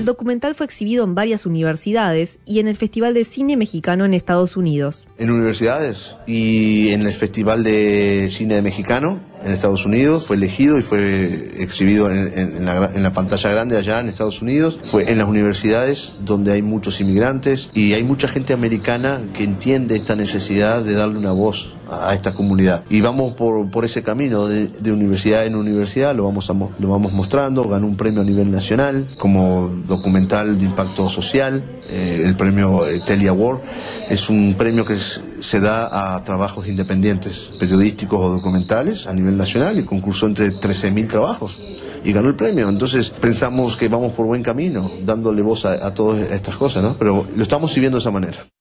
documental fue exhibido en varias universidades y en el Festival de Cine Mexicano en Estados Unidos. En universidades y en el Festival de Cine Mexicano en Estados Unidos, fue elegido y fue exhibido en la pantalla grande allá en Estados Unidos. Fue en las universidades donde hay muchos inmigrantes y hay mucha gente americana que entiende esta necesidad de darle una voz a esta comunidad. Y vamos por ese camino de universidad en universidad, lo vamos mostrando. Ganó un premio a nivel nacional como documental de impacto social, el premio Telly Award. Es un premio que se da a trabajos independientes, periodísticos o documentales a nivel nacional, y concursó entre 13.000 trabajos y ganó el premio. Entonces pensamos que vamos por buen camino, dándole voz a todas estas cosas, ¿no? Pero lo estamos siguiendo de esa manera.